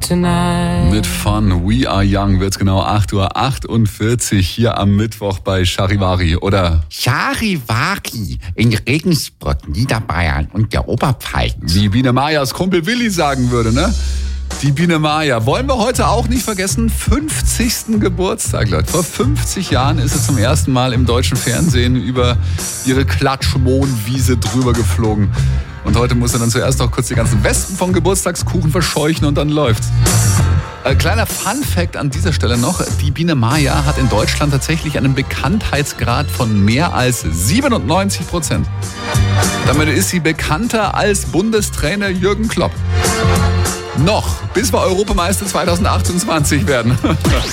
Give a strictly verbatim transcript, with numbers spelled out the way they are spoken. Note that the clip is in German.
tonight. Mit Fun, We Are Young wird's genau acht Uhr achtundvierzig hier am Mittwoch bei Charivari, oder? Charivari in Regensburg, Niederbayern und der Oberpfalz. Wie Biene Mayas Kumpel Willi sagen würde, ne? Die Biene Maya. Wollen wir heute auch nicht vergessen, fünfzigsten Geburtstag, Leute. Vor fünfzig Jahren ist sie zum ersten Mal im deutschen Fernsehen über ihre Klatschmohnwiese drüber geflogen. Und heute muss er dann zuerst noch kurz die ganzen Wespen vom Geburtstagskuchen verscheuchen und dann läuft's. Äh, kleiner Fun-Fact an dieser Stelle noch. Die Biene Maya hat in Deutschland tatsächlich einen Bekanntheitsgrad von mehr als siebenundneunzig Prozent. Damit ist sie bekannter als Bundestrainer Jürgen Klopp. Noch, bis wir Europameister zwanzig achtundzwanzig werden.